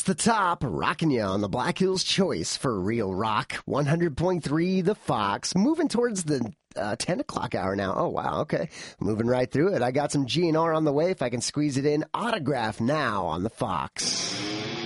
the top, rocking you on the Black Hills Choice for Real Rock 100.3 The Fox. Moving towards the 10 o'clock hour now. Oh, wow. Okay. Moving right through it. I got some GNR on the way if I can squeeze it in. Autograph now on the Fox.